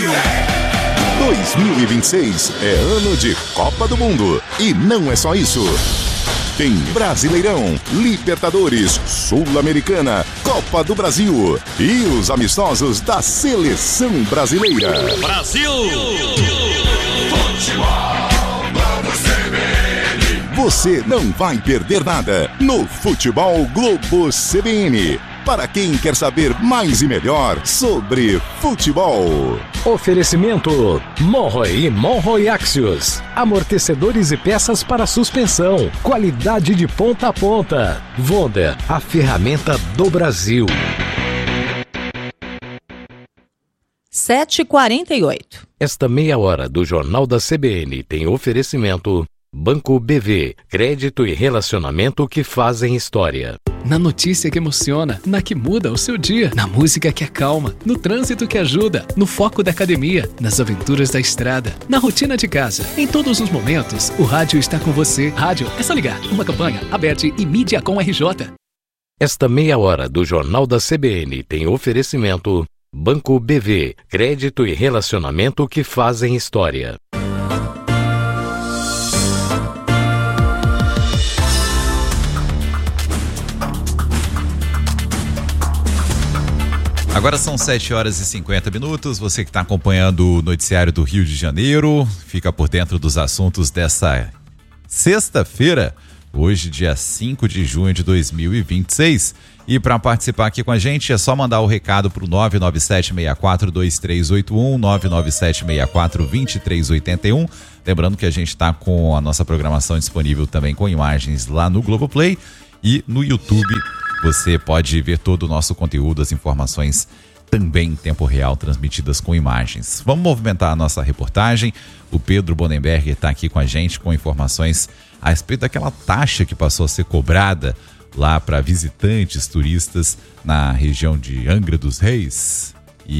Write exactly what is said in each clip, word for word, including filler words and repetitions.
dois mil e vinte e seis é ano de Copa do Mundo. E não é só isso. Tem Brasileirão, Libertadores, Sul-Americana, Copa do Brasil e os amistosos da Seleção Brasileira. Brasil! Você não vai perder nada no Futebol Globo C B N. Para quem quer saber mais e melhor sobre futebol. Oferecimento Monroe e Monroe Axios. Amortecedores e peças para suspensão. Qualidade de ponta a ponta. Wonder, a ferramenta do Brasil. sete e quarenta e oito. Esta meia hora do Jornal da C B N tem oferecimento Banco B V, crédito e relacionamento que fazem história. Na notícia que emociona, na que muda o seu dia, na música que acalma, no trânsito que ajuda, no foco da academia, nas aventuras da estrada, na rotina de casa. Em todos os momentos, o rádio está com você. Rádio, é só ligar. Uma campanha, Aberte e Mídia com R J. Esta meia hora do Jornal da C B N tem oferecimento Banco B V, crédito e relacionamento que fazem história. Agora são sete horas e cinquenta minutos, você que está acompanhando o noticiário do Rio de Janeiro, fica por dentro dos assuntos dessa sexta-feira, hoje dia cinco de junho de dois mil e vinte e seis. E para participar aqui com a gente é só mandar o recado para o nove nove sete seis quatro dois três oito um, nove nove sete seis quatro dois três oito um. Lembrando que a gente está com a nossa programação disponível também com imagens lá no Globoplay e no YouTube. Você pode ver todo o nosso conteúdo, as informações também em tempo real, transmitidas com imagens. Vamos movimentar a nossa reportagem. O Pedro Bonenberger está aqui com a gente com informações a respeito daquela taxa que passou a ser cobrada lá para visitantes, turistas na região de Angra dos Reis.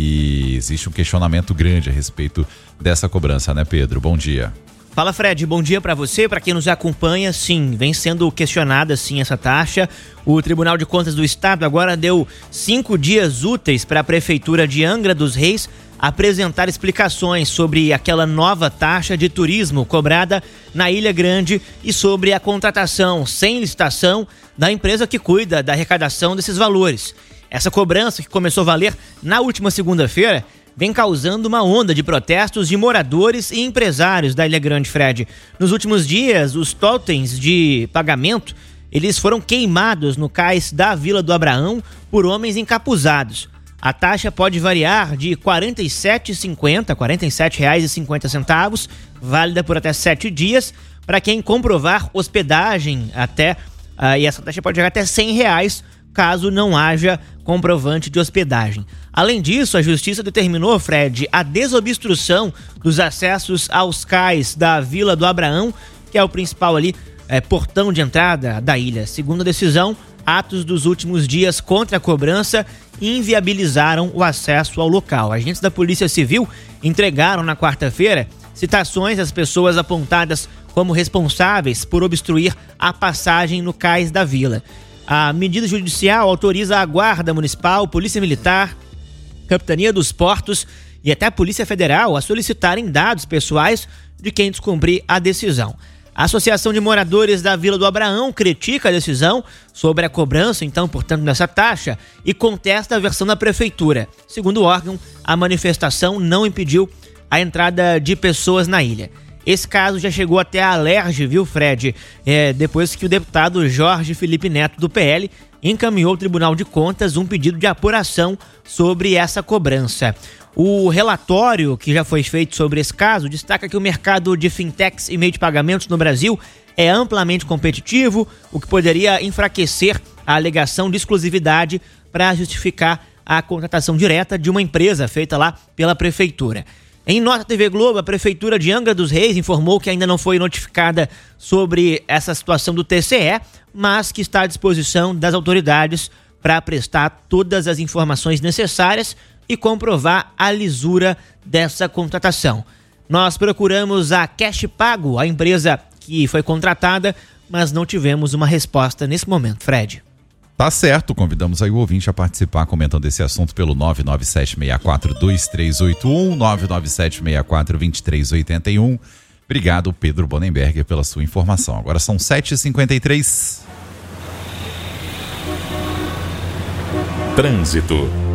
E existe um questionamento grande a respeito dessa cobrança, né, Pedro? Bom dia. Fala, Fred, bom dia para você, para quem nos acompanha. Sim, vem sendo questionada sim essa taxa. O Tribunal de Contas do Estado agora deu cinco dias úteis para a Prefeitura de Angra dos Reis apresentar explicações sobre aquela nova taxa de turismo cobrada na Ilha Grande e sobre a contratação sem licitação da empresa que cuida da arrecadação desses valores. Essa cobrança, que começou a valer na última segunda-feira, vem causando uma onda de protestos de moradores e empresários da Ilha Grande, Fred. Nos últimos dias, os totens de pagamento, eles foram queimados no cais da Vila do Abraão por homens encapuzados. A taxa pode variar de quarenta e sete reais e cinquenta centavos, quarenta e sete reais e cinquenta centavos, válida por até sete dias, para quem comprovar hospedagem até, uh, e essa taxa pode chegar até cem reais, caso não haja comprovante de hospedagem. Além disso, a Justiça determinou, Fred, a desobstrução dos acessos aos cais da Vila do Abraão, que é o principal ali, é, portão de entrada da ilha. Segundo a decisão, atos dos últimos dias contra a cobrança inviabilizaram o acesso ao local. Agentes da Polícia Civil entregaram na quarta-feira citações às pessoas apontadas como responsáveis por obstruir a passagem no cais da vila. A medida judicial autoriza a Guarda Municipal, Polícia Militar, Capitania dos Portos e até a Polícia Federal a solicitarem dados pessoais de quem descumprir a decisão. A Associação de Moradores da Vila do Abraão critica a decisão sobre a cobrança, então, portanto, dessa taxa e contesta a versão da Prefeitura. Segundo o órgão, a manifestação não impediu a entrada de pessoas na ilha. Esse caso já chegou até a Alerj, viu, Fred? É, depois que o deputado Jorge Felipe Neto, do P L, encaminhou ao Tribunal de Contas um pedido de apuração sobre essa cobrança. O relatório que já foi feito sobre esse caso destaca que o mercado de fintechs e meio de pagamentos no Brasil é amplamente competitivo, o que poderia enfraquecer a alegação de exclusividade para justificar a contratação direta de uma empresa feita lá pela Prefeitura. Em nota à T V Globo, a Prefeitura de Angra dos Reis informou que ainda não foi notificada sobre essa situação do T C E, mas que está à disposição das autoridades para prestar todas as informações necessárias e comprovar a lisura dessa contratação. Nós procuramos a Cash Pago, a empresa que foi contratada, mas não tivemos uma resposta nesse momento, Fred. Tá certo, convidamos aí o ouvinte a participar comentando esse assunto pelo nove nove sete seis quatro dois três oito um, nove nove sete seis quatro dois três oito um. Obrigado, Pedro Bonenberger, pela sua informação. Agora são sete e cinquenta e três. Trânsito.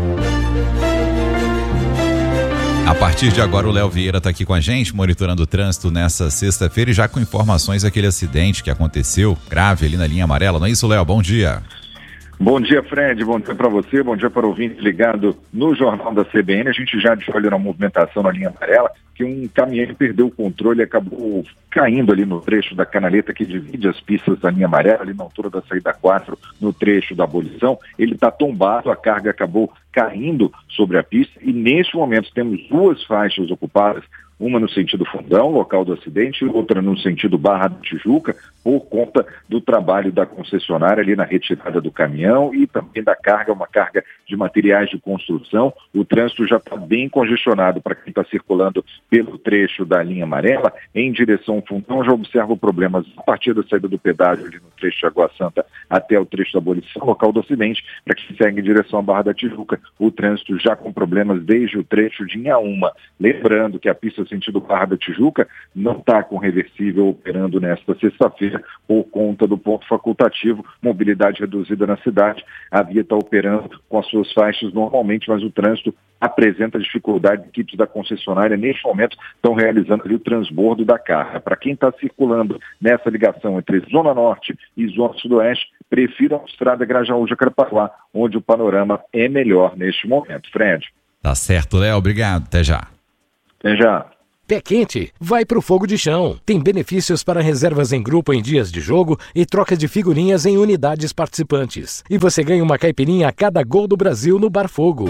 A partir de agora o Léo Vieira está aqui com a gente, monitorando o trânsito nessa sexta-feira e já com informações daquele acidente que aconteceu grave ali na linha amarela. Não é isso, Léo? Bom dia. Bom dia, Fred. Bom dia para você, bom dia para o ouvinte ligado no Jornal da C B N. A gente já de olho na movimentação na linha amarela, que um caminhão perdeu o controle e acabou caindo ali no trecho da canaleta que divide as pistas da linha amarela, ali na altura da saída quatro, no trecho da Abolição. Ele está tombado, a carga acabou caindo sobre a pista e neste momento temos duas faixas ocupadas, uma no sentido Fundão, local do acidente, e outra no sentido Barra da Tijuca, por conta do trabalho da concessionária ali na retirada do caminhão e também da carga, uma carga de materiais de construção. O trânsito já está bem congestionado para quem está circulando pelo trecho da linha amarela em direção ao Fundão. Já observo problemas a partir da saída do pedágio ali no trecho de Água Santa até o trecho da Abolição, local do acidente. Para quem segue em direção à Barra da Tijuca, o trânsito já com problemas desde o trecho de Inhaúma. Lembrando que a pista sentido Barra da Tijuca não está com reversível operando nesta sexta-feira por conta do ponto facultativo, mobilidade reduzida na cidade. A via está operando com as suas faixas normalmente, mas o trânsito apresenta dificuldade. Equipes da concessionária neste momento estão realizando ali o transbordo da carga. Para quem está circulando nessa ligação entre Zona Norte e Zona Sudoeste, prefira a estrada Grajaú-Jacarepaguá, onde o panorama é melhor neste momento. Fred. Tá certo, Léo. Obrigado. Até já. Até já. Pé quente, vai pro fogo de chão. Tem benefícios para reservas em grupo em dias de jogo e troca de figurinhas em unidades participantes. E você ganha uma caipirinha a cada gol do Brasil no Bar Fogo.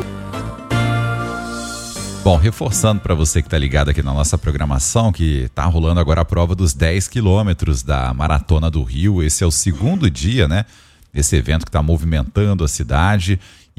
Bom, reforçando para você que está ligado aqui na nossa programação, que está rolando agora a prova dos dez quilômetros da Maratona do Rio. Esse é o segundo dia, né, desse evento que está movimentando a cidade,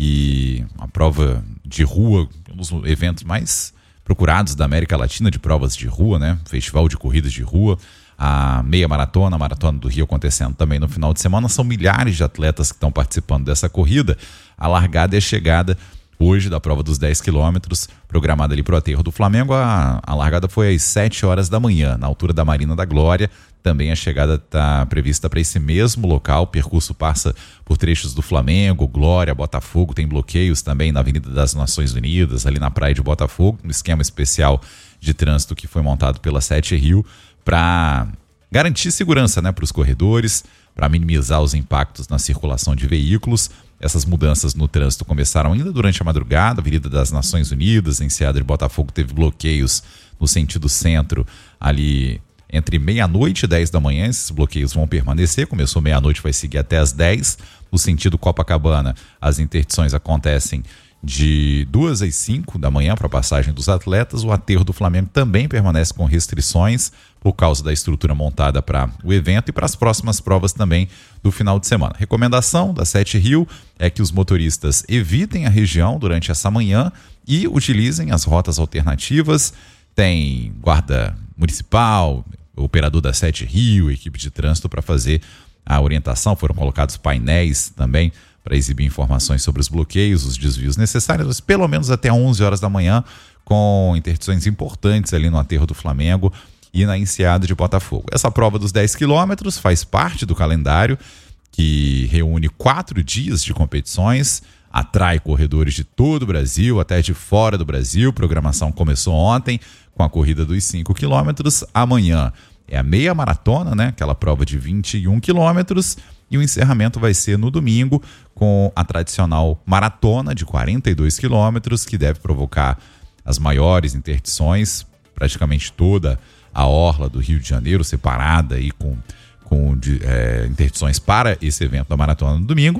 e uma prova de rua, um dos eventos mais procurados da América Latina de provas de rua, né? Festival de corridas de rua, a meia maratona, a Maratona do Rio acontecendo também no final de semana. São milhares de atletas que estão participando dessa corrida. A largada e a chegada hoje da prova dos dez quilômetros, programada ali para o aterro do Flamengo. A, a largada foi às sete horas da manhã, na altura da Marina da Glória. Também a chegada está prevista para esse mesmo local. O percurso passa por trechos do Flamengo, Glória, Botafogo. Tem bloqueios também na Avenida das Nações Unidas, ali na praia de Botafogo. Um esquema especial de trânsito que foi montado pela Sete Rio para garantir segurança, né, para os corredores, para minimizar os impactos na circulação de veículos. Essas mudanças no trânsito começaram ainda durante a madrugada. A Avenida das Nações Unidas, em Enseada de Botafogo, teve bloqueios no sentido centro ali entre meia-noite e dez da manhã. Esses bloqueios vão permanecer. Começou meia-noite, vai seguir até as dez. No sentido Copacabana, as interdições acontecem de duas às cinco da manhã para a passagem dos atletas. O aterro do Flamengo também permanece com restrições por causa da estrutura montada para o evento e para as próximas provas também do final de semana. Recomendação da Sete Rio é que os motoristas evitem a região durante essa manhã e utilizem as rotas alternativas. Tem guarda municipal, operador da Sete Rio, equipe de trânsito para fazer a orientação. Foram colocados painéis também para exibir informações sobre os bloqueios, os desvios necessários, pelo menos até onze horas da manhã, com interdições importantes ali no aterro do Flamengo e na Enseada de Botafogo. Essa prova dos dez quilômetros faz parte do calendário que reúne quatro dias de competições, atrai corredores de todo o Brasil, até de fora do Brasil. A programação começou ontem com a corrida dos cinco quilômetros. Amanhã é a meia maratona, né? Aquela prova de vinte e um quilômetros. E o encerramento vai ser no domingo com a tradicional maratona de quarenta e dois quilômetros, que deve provocar as maiores interdições, praticamente toda a orla do Rio de Janeiro separada aí com, com de, é, interdições para esse evento da maratona no domingo.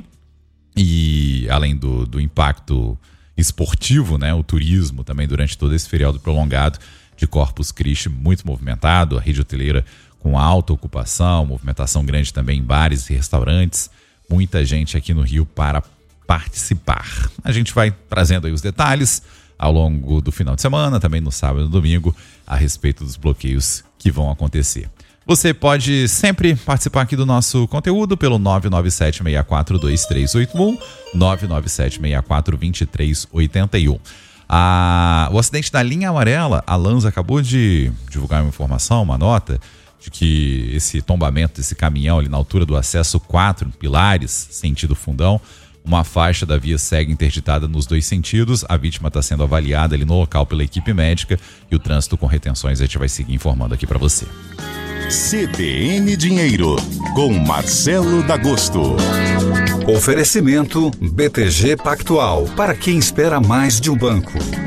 E além do, do impacto esportivo, né, o turismo também durante todo esse feriado prolongado de Corpus Christi muito movimentado, a rede hoteleira com alta ocupação, movimentação grande também em bares e restaurantes, muita gente aqui no Rio para participar. A gente vai trazendo aí os detalhes ao longo do final de semana, também no sábado e no domingo, a respeito dos bloqueios que vão acontecer. Você pode sempre participar aqui do nosso conteúdo pelo nove nove sete seis quatro dois três oito um, nove nove sete seis quatro dois três oito um. A, o acidente da linha amarela, a Lanza acabou de divulgar uma informação, uma nota, de que esse tombamento desse caminhão ali na altura do acesso quatro, Pilares, sentido Fundão, uma faixa da via segue interditada nos dois sentidos, a vítima está sendo avaliada ali no local pela equipe médica e o trânsito com retenções a gente vai seguir informando aqui para você. C B N Dinheiro, com Marcelo D'Agosto. Oferecimento B T G Pactual, para quem espera mais de um banco.